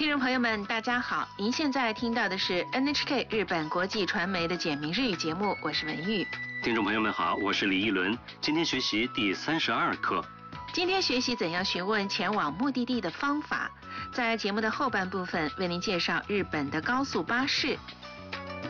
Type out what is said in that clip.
听众朋友们，大家好！您现在听到的是 NHK 日本国际传媒的简明日语节目，我是文玉。 听众朋友们好，我是李一伦。今天学习第32课。 今天学习怎样询问前往目的地的方法。在节目的后半部分，为您介绍日本的高速巴士。